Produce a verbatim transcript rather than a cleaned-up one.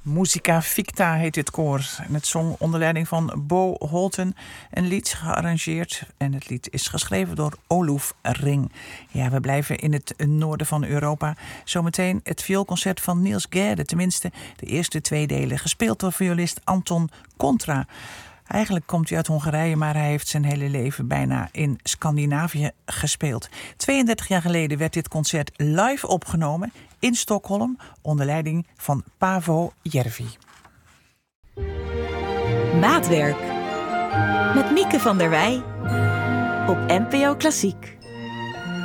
Musica Ficta heet dit koor. En het zong onder leiding van Bo Holten. Een lied gearrangeerd en het lied is geschreven door Oluf Ring. Ja, we blijven in het noorden van Europa. Zometeen het vioolconcert van Niels Gerde. Tenminste, de eerste twee delen. Gespeeld door violist Anton Contra. Eigenlijk komt hij uit Hongarije, maar hij heeft zijn hele leven bijna in Scandinavië gespeeld. tweeëndertig jaar geleden werd dit concert live opgenomen in Stockholm onder leiding van Paavo Järvi. Maatwerk met Mieke van der Wij op N P O Klassiek.